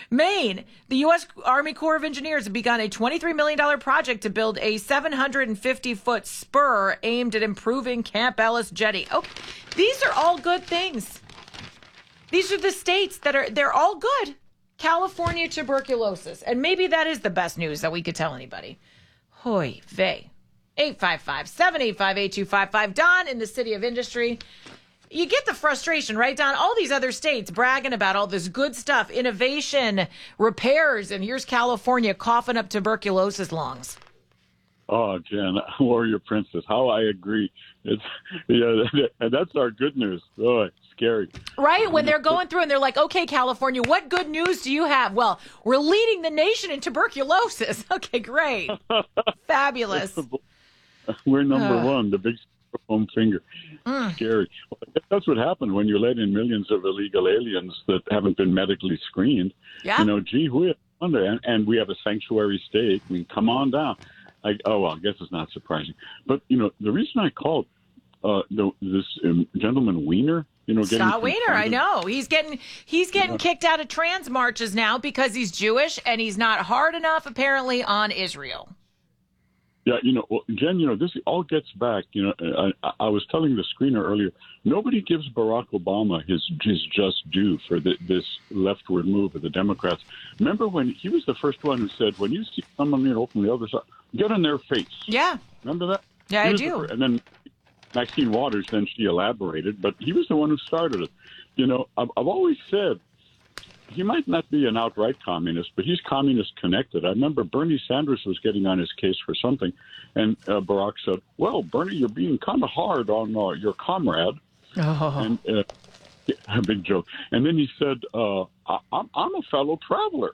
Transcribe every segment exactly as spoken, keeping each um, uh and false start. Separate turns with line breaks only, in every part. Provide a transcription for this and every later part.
Maine, the U S. Army Corps of Engineers have begun a twenty-three million dollars project to build a seven hundred fifty foot spur aimed at improving Camp Ellis jetty. Oh, these are all good things. These are the states that are, they're all good. California tuberculosis. And maybe that is the best news that we could tell anybody. Hoy vey. eight five five, seven eight five, eight two five five. Don in the City of Industry. You get the frustration, right, Don? All these other states bragging about all this good stuff, innovation, repairs, and here's California coughing up tuberculosis lungs.
Oh, Jen, warrior princess, how I agree. It's, yeah, and that's our good news. Oh, it's scary.
Right? When they're going through and they're like, okay, California, what good news do you have? Well, we're leading the nation in tuberculosis. Okay, great. Fabulous.
We're number
uh.
one, the big foam finger.
Mm.
Scary. Well, that's what happened when you let in millions of illegal aliens that haven't been medically screened.
Yeah.
You know, gee whiz, and, and we have a sanctuary state. I mean, come on down. I, oh, well, I guess it's not surprising. But, you know, the reason I called uh, the, this um, gentleman Weiner, you know, getting
Scott Weiner, I know. He's getting he's getting
yeah.
kicked out of trans marches now because he's Jewish and he's not hard enough, apparently, on Israel.
Yeah, you know, well, Jen, you know, this all gets back. You know, I, I was telling the screener earlier, nobody gives Barack Obama his his just due for the, this leftward move of the Democrats. Remember when he was the first one who said, when you see someone, you know, from the other side, get in their face.
Yeah.
Remember that?
Yeah, I do.
The, and then Maxine Waters, then she elaborated, but he was the one who started it. You know, I've, I've always said, he might not be an outright communist, but he's communist connected. I remember Bernie Sanders was getting on his case for something, and uh, Barack said, well, Bernie, you're being kind of hard on uh, your comrade.
Oh.
And uh, a big joke. And then he said, uh, I- I'm-, I'm a fellow traveler.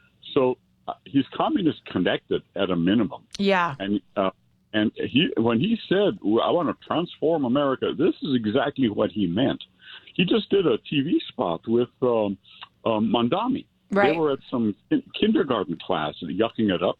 So uh, he's communist connected at a minimum.
Yeah.
And uh, and he when he said, I want to transform America, this is exactly what he meant. He just did a T V spot with um, um, Mondami.
Right.
They were at some kindergarten class and yucking it up.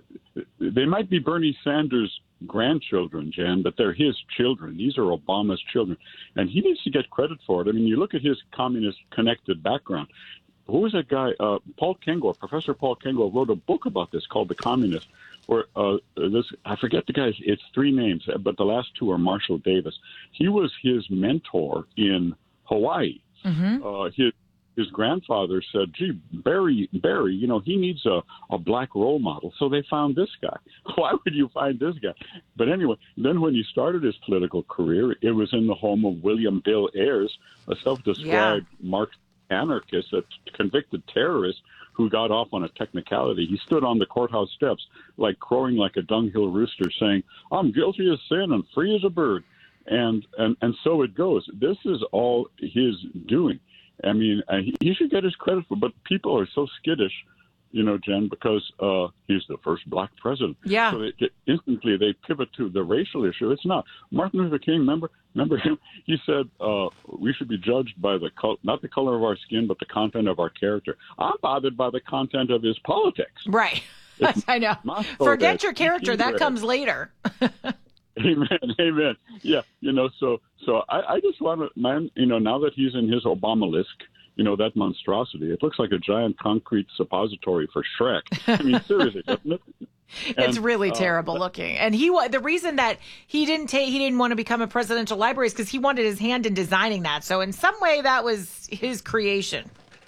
They might be Bernie Sanders' grandchildren, Jan, but they're his children. These are Obama's children. And he needs to get credit for it. I mean, you look at his communist-connected background. Who was that guy? Uh, Paul Kengor, Professor Paul Kengor, wrote a book about this called The Communist, where uh, this, I forget the guy's, it's three names, but the last two are Marshall Davis. He was his mentor in Hawaii.
Mm-hmm.
Uh, his His grandfather said, gee, Barry, Barry, you know, he needs a, a black role model. So they found this guy. Why would you find this guy? But anyway, then when he started his political career, it was in the home of William Bill Ayers, a self-described
Yeah.
Marxist anarchist, a convicted terrorist who got off on a technicality. He stood on the courthouse steps, like crowing like a dunghill rooster, saying, I'm guilty as sin and free as a bird. And, and, and so it goes. This is all his doing. I mean, uh, he, he should get his credit for, but people are so skittish, you know, Jen, because uh, he's the first black president.
Yeah.
So they, they, instantly they pivot to the racial issue. It's not. Martin Luther King, remember, remember him? He said uh, we should be judged by the col- not the color of our skin, but the content of our character. I'm bothered by the content of his politics.
Right. I know. Forget your character. That comes later.
Amen. Amen. Yeah. You know, so so I, I just want to, man, you know, now that he's in his Obamalisk, you know, that monstrosity, it looks like a giant concrete suppository for Shrek. I mean, seriously, doesn't it?
It's
And,
really
uh,
terrible looking. And he wa- the reason that he didn't take he didn't want to become a presidential library is because he wanted his hand in designing that. So in some way that was his creation.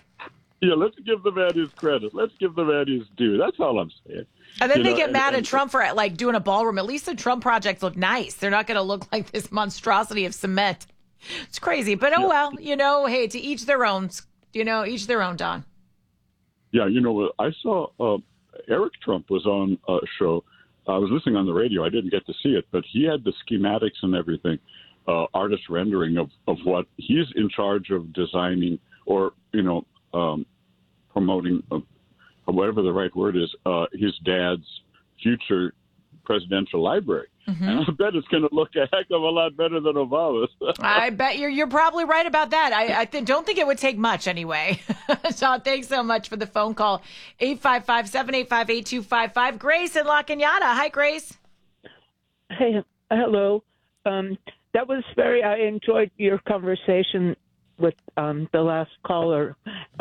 Yeah, let's give the man his credit. Let's give the man his due. That's all I'm saying.
And then
You
they
know,
get
and-
mad
and-
at Trump for like doing a ballroom. At least the Trump projects look nice. They're not going to look like this monstrosity of cement. It's crazy. But oh
Yeah.
well, you know, hey, to each their own. You know, each their own, Don.
Yeah, you know, I saw uh, Eric Trump was on a show. I was listening on the radio. I didn't get to see it, but he had the schematics and everything, uh, artist rendering of, of what he's in charge of designing or, you know, um, promoting, uh, whatever the right word is, uh, his dad's future presidential library.
Mm-hmm.
And I bet it's going to look a heck of a lot better than Obama's.
I bet you're you're probably right about that. I, I th- don't think it would take much anyway. Sean, thanks so much for the phone call. eight five five, seven eight five, eight two five five. Grace in La Cañada. Hi, Grace.
Hey, hello. Um, that was very, I enjoyed your conversation with um, the last caller.